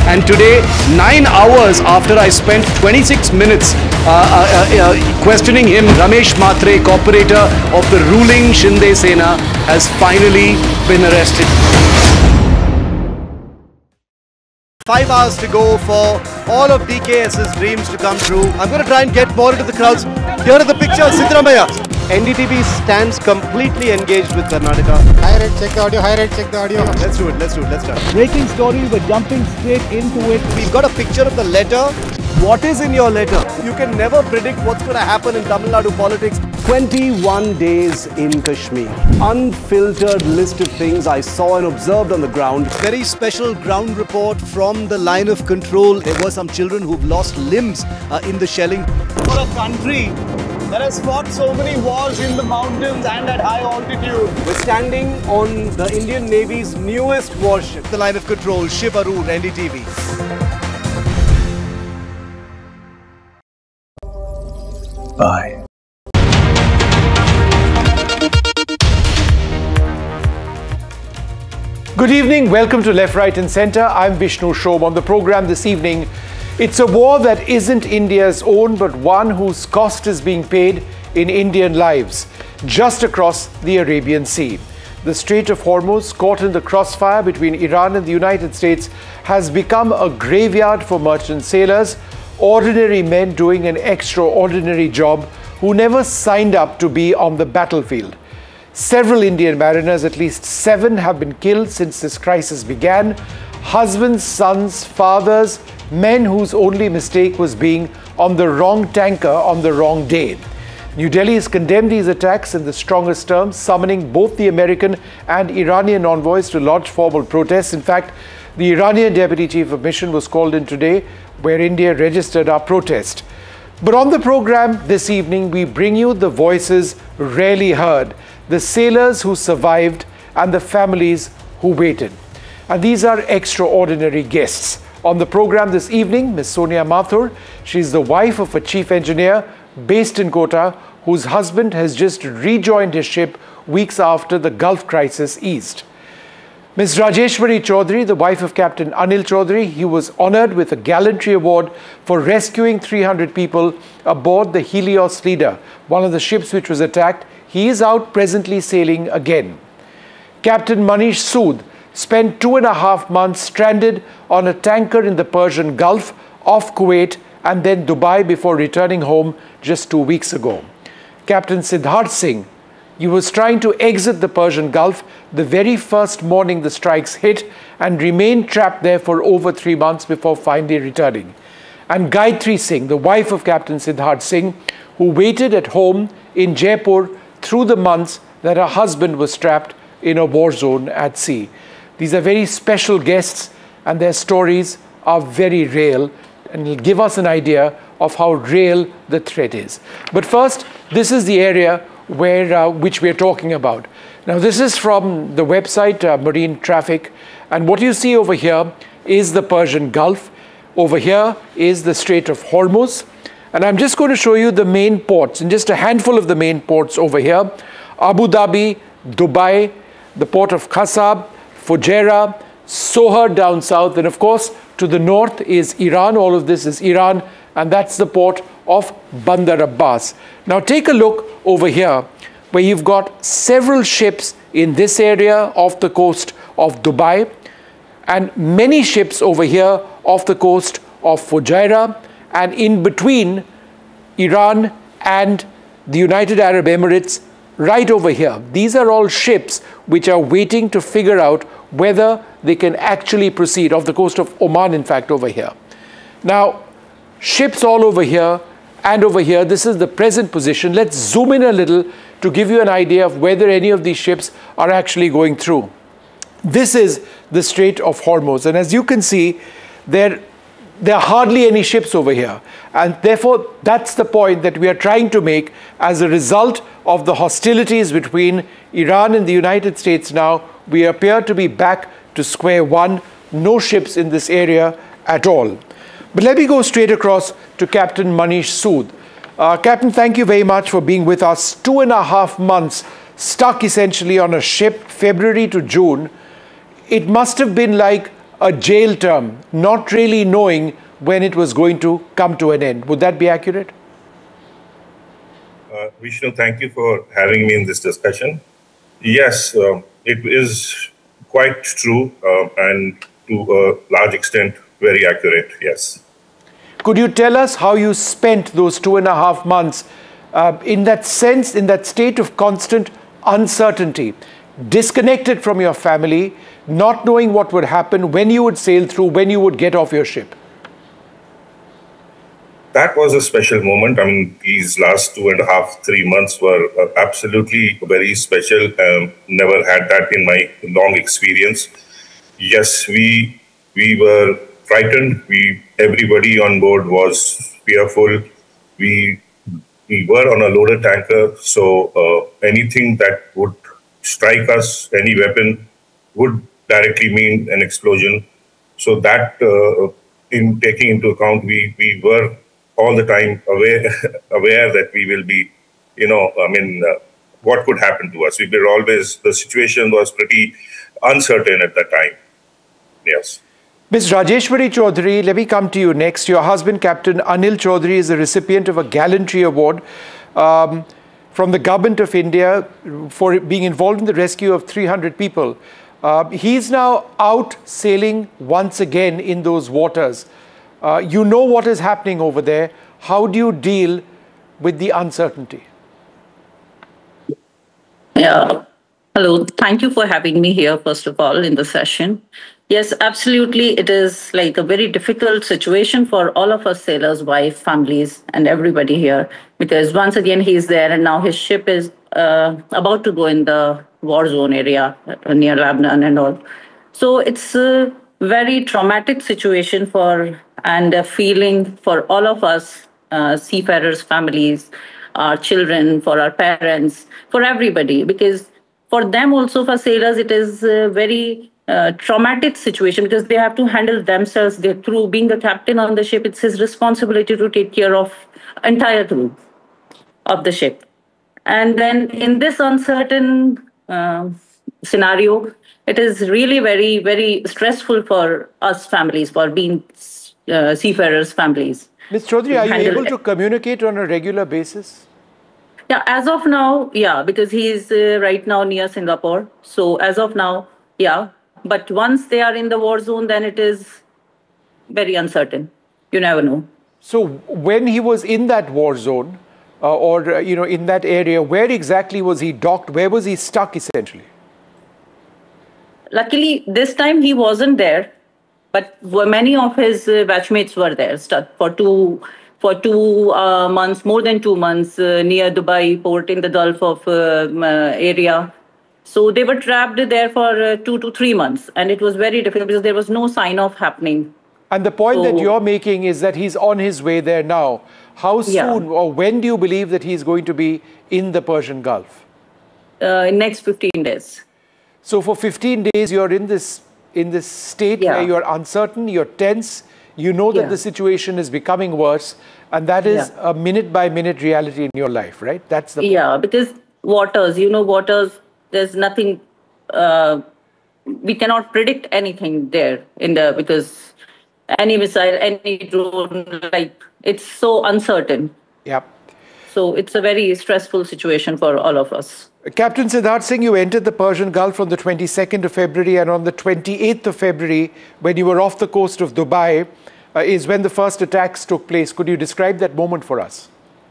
And today, 9 hours after I spent 26 minutes questioning him, Ramesh Matre, corporator of the ruling Shinde Sena, has finally been arrested. 5 hours to go for all of DKS's dreams to come true. I'm going to try and get more into the crowds. Here are the pictures, Siddaramaiah. NDTV stands completely engaged with Karnataka. High rate, check the audio. High rate, check the audio. Let's do it. Let's start. Breaking story, we're jumping straight into it. We've got a picture of the letter. What is in your letter? You can never predict what's going to happen in Tamil Nadu politics. 21 days in Kashmir. Unfiltered list of things I saw and observed on the ground. Very special ground report from the line of control. There were some children who've lost limbs in the shelling. For a country that has fought so many wars in the mountains and at high altitude. We're standing on the Indian Navy's newest warship. The line of control, Shiv Arur, NDTV. Bye. Good evening, welcome to Left, Right and Centre. I'm Vishnu Shom. On the programme this evening, it's a war that isn't India's own, but one whose cost is being paid in Indian lives, just across the Arabian Sea. The Strait of Hormuz, caught in the crossfire between Iran and the United States, has become a graveyard for merchant sailors, ordinary men doing an extraordinary job who never signed up to be on the battlefield. Several Indian mariners, at least 7, have been killed since this crisis began. Husbands, sons, fathers, men whose only mistake was being on the wrong tanker on the wrong day. New Delhi has condemned these attacks in the strongest terms, summoning both the American and Iranian envoys to lodge formal protests. In fact, the Iranian Deputy Chief of Mission was called in today, where India registered our protest. But on the program this evening, we bring you the voices rarely heard, the sailors who survived and the families who waited. And these are extraordinary guests. On the program this evening, Ms. Sonia Mathur. She's the wife of a chief engineer based in Kota, whose husband has just rejoined his ship weeks after the Gulf crisis eased. Ms. Rajeshwari Chaudhary, the wife of Captain Anil Chaudhary, he was honored with a gallantry award for rescuing 300 people aboard the Helios Leader, one of the ships which was attacked. He is out presently sailing again. Captain Manish Sood spent 2.5 months stranded on a tanker in the Persian Gulf off Kuwait and then Dubai before returning home just 2 weeks ago. Captain Siddharth Singh, he was trying to exit the Persian Gulf the very first morning the strikes hit and remained trapped there for over 3 months before finally returning. And Gayatri Singh, the wife of Captain Siddharth Singh, who waited at home in Jaipur through the months that her husband was trapped in a war zone at sea. These are very special guests and their stories are very real and will give us an idea of how real the threat is. But first, this is the area which we're talking about. Now, this is from the website Marine Traffic, and what you see over here is the Persian Gulf. Over here is the Strait of Hormuz, and I'm just going to show you the main ports, and just a handful of the main ports over here: Abu Dhabi, Dubai, the port of Qasab, Fujairah, Sohar down south, and of course to the north is Iran. All of this is Iran, and that's the port of Bandar Abbas. Now take a look over here where you've got several ships in this area off the coast of Dubai and many ships over here off the coast of Fujairah, and in between Iran and the United Arab Emirates right over here. These are all ships which are waiting to figure out whether they can actually proceed, off the coast of Oman, in fact, over here. Now, ships all over here and over here, this is the present position. Let's zoom in a little to give you an idea of whether any of these ships are actually going through. This is the Strait of Hormuz, and as you can see, there are hardly any ships over here, and therefore that's the point that we are trying to make. As a result of the hostilities between Iran and the United States, now we appear to be back to square one. No ships in this area at all. But let me go straight across to Captain Manish Sood. Captain, thank you very much for being with us. 2.5 months stuck essentially on a ship, February to June. It must have been like a jail term, not really knowing when it was going to come to an end. Would that be accurate? Vishnu, thank you for having me in this discussion. Yes, it is quite true and to a large extent very accurate, yes. Could you tell us how you spent those 2.5 months in that sense, in that state of constant uncertainty, disconnected from your family, not knowing what would happen, when you would sail through, when you would get off your ship? That was a special moment. I mean, these last 2.5, 3 months were absolutely very special. Never had that in my long experience. Yes, we were frightened. Everybody on board was fearful. We were on a loaded tanker, so anything that would strike us, any weapon, would directly mean an explosion. So that, in taking into account, we were all the time aware that we will be, what could happen to us. We were always, the situation was pretty uncertain at that time. Yes. Ms. Rajeshwari Chaudhary, let me come to you next. Your husband, Captain Anil Chaudhary, is the recipient of a Gallantry Award from the Government of India for being involved in the rescue of 300 people. He's now out sailing once again in those waters. You know what is happening over there. How do you deal with the uncertainty? Yeah. Hello. Thank you for having me here, first of all, in the session. Yes, absolutely. It is like a very difficult situation for all of us sailors, wife, families, and everybody here, because once again, he's there and now his ship is about to go in the war zone area near Lebanon and all. So it's a very traumatic situation and a feeling for all of us, seafarers, families, our children, for our parents, for everybody, because for them also, for sailors, it is a very traumatic situation because they have to handle themselves, their crew. Being the captain on the ship, it's his responsibility to take care of entire crew of the ship. And then in this uncertain scenario, it is really very, very stressful for us families, for being seafarers' families. Ms. Chaudhary, are you able to communicate on a regular basis? Yeah, as of now, yeah, because he is right now near Singapore. So as of now, yeah. But once they are in the war zone, then it is very uncertain. You never know. So when he was in that war zone, in that area, where exactly was he docked? Where was he stuck, essentially? Luckily, this time he wasn't there, but many of his batchmates were there, stuck for two months, more than 2 months, near Dubai port in the Gulf of area. So they were trapped there for 2 to 3 months, and it was very difficult because there was no sign of happening. And the point that you're making is that he's on his way there now. How soon or when do you believe that he's going to be in the Persian Gulf? In next 15 days. So for 15 days, you're in this state where you're uncertain, you're tense, you know that the situation is becoming worse, and that is a minute-by-minute reality in your life, right? That's the point. Because waters, there's nothing, we cannot predict anything there because any missile, any drone, it's so uncertain. Yep. So it's a very stressful situation for all of us. Captain Siddharth Singh, you entered the Persian Gulf on the 22nd of February, and on the 28th of February, when you were off the coast of Dubai, is when the first attacks took place. Could you describe that moment for us?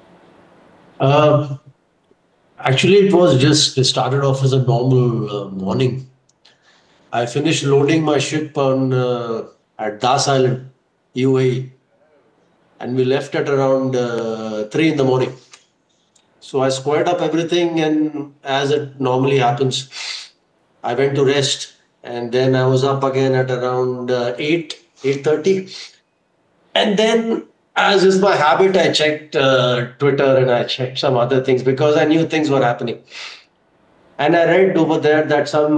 Actually, it started off as a normal morning. I finished loading my ship at Das Island, UAE, and we left at around 3 in the morning. So I squared up everything, and as it normally happens, I went to rest, and then I was up again at around 8:30. And then, as is my habit, I checked Twitter and I checked some other things because I knew things were happening. And I read over there that some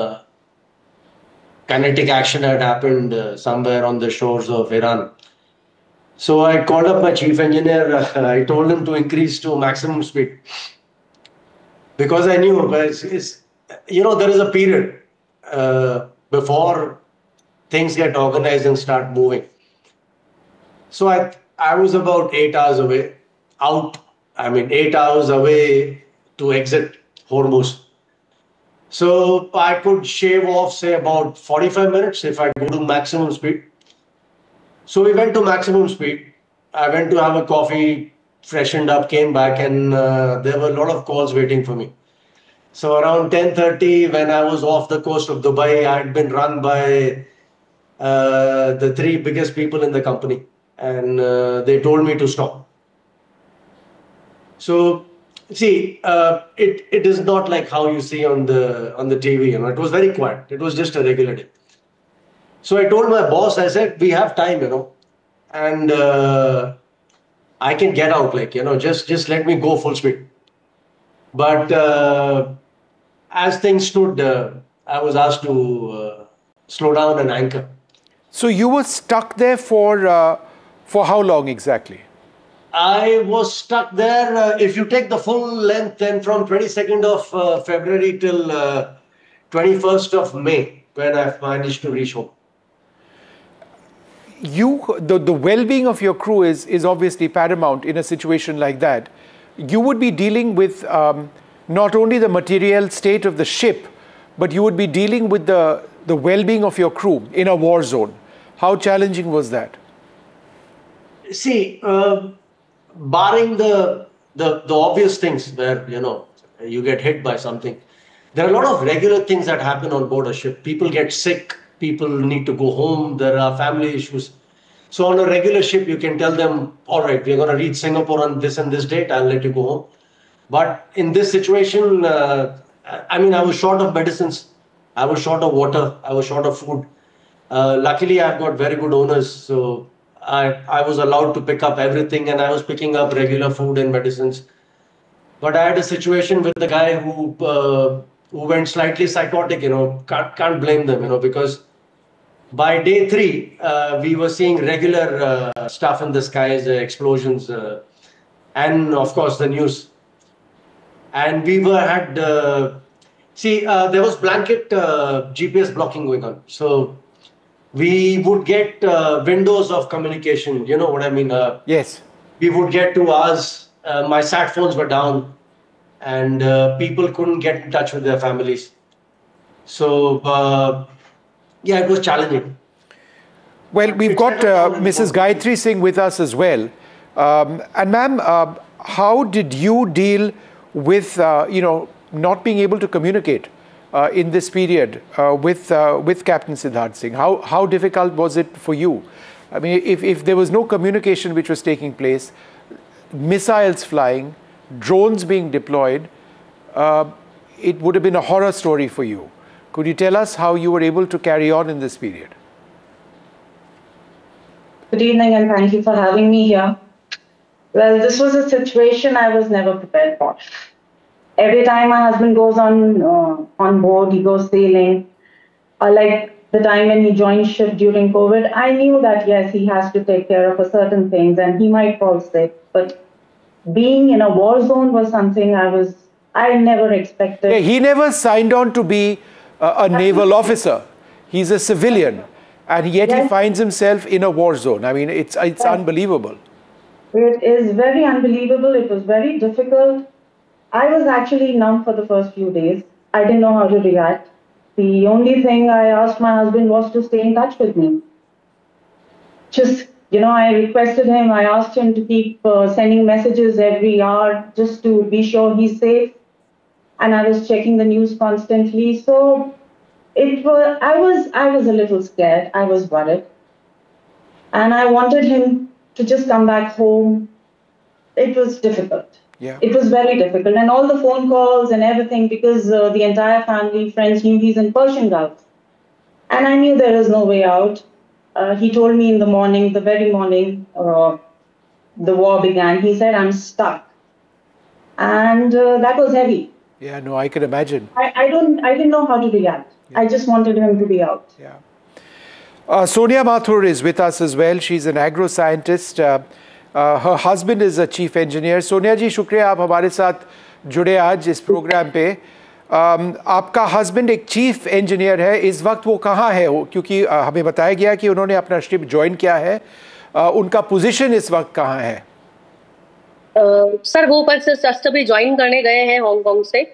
kinetic action had happened somewhere on the shores of Iran. So I called up my chief engineer. I told him to increase to maximum speed because I knew there is a period before things get organized and start moving. So I was about 8 hours away, 8 hours away to exit Hormuz. So I could shave off, say, about 45 minutes if I go to maximum speed. So we went to maximum speed. I went to have a coffee, freshened up, came back, and there were a lot of calls waiting for me. So around 10:30, when I was off the coast of Dubai, I had been run by the 3 biggest people in the company, and they told me to stop. So, see, it is not like how you see on the TV. It was very quiet. It was just a regular day. So I told my boss, I said, we have time, and I can get out, just let me go full speed. But as things stood, I was asked to slow down and anchor. So you were stuck there for how long exactly? I was stuck there, if you take the full length, then from 22nd of February till 21st of May, when I managed to reach home. The well-being of your crew is obviously paramount in a situation like that. You would be dealing with not only the material state of the ship, but you would be dealing with the well-being of your crew in a war zone. How challenging was that? See, barring the obvious things where, you get hit by something, there are a lot of regular things that happen on board a ship. People get sick, people need to go home, there are family issues. So on a regular ship, you can tell them, all right, we're going to reach Singapore on this and this date, I'll let you go home. But in this situation, I was short of medicines, I was short of water, I was short of food. Luckily, I've got very good owners, so I was allowed to pick up everything, and I was picking up regular food and medicines. But I had a situation with the guy who went slightly psychotic, can't blame them, because by day 3, we were seeing regular stuff in the skies, explosions, and of course the news. And we had, there was blanket GPS blocking going on. So we would get windows of communication, you know what I mean? Yes. We would get to ours, my sat phones were down, and people couldn't get in touch with their families. So, it was challenging. Well, we've got Mrs. Gayatri Singh with us as well. And ma'am, how did you deal with, not being able to communicate in this period with Captain Siddharth Singh? How difficult was it for you? I mean, if there was no communication which was taking place, missiles flying, drones being deployed, it would have been a horror story for you. Could you tell us how you were able to carry on in this period? Good evening, and thank you for having me here. Well, this was a situation I was never prepared for. Every time my husband goes on board, he goes sailing. Like the time when he joined ship during COVID, I knew that, yes, he has to take care of certain things and he might fall sick. But being in a war zone was something I never expected. Yeah, he never signed on to be a naval officer. He's a civilian, and yet he finds himself in a war zone. I mean, it's unbelievable. It is very unbelievable. It was very difficult. I was actually numb for the first few days. I didn't know how to react. The only thing I asked my husband was to stay in touch with me. I requested him, I asked him to keep sending messages every hour just to be sure he's safe. And I was checking the news constantly. So I was a little scared. I was worried. And I wanted him to just come back home. It was difficult. Yeah. It was very difficult. And all the phone calls and everything, because the entire family, friends knew he's in Persian Gulf. And I knew there was no way out. He told me in the morning, the very morning the war began, he said, I'm stuck. And that was heavy. Yeah, no, I can imagine. I didn't know how to react. Yeah. I just wanted him to be out. Yeah. Sonia Mathur is with us as well. She's an agro-scientist. Her husband is a chief engineer. Sonia ji, शुक्रिया आप हमारे साथ जुड़े आज इस programme पे. आपका husband एक चीफ इंजीनियर है, इस वक्त वो कहाँ है? क्योंकि हमें बताया गया कि उन्होंने अपना शिप ज्वाइन किया है, उनका पोजीशन इस वक्त कहाँ है? सर वो बस जस्ट अभी ज्वाइन करने गए हैं हांगकांग से,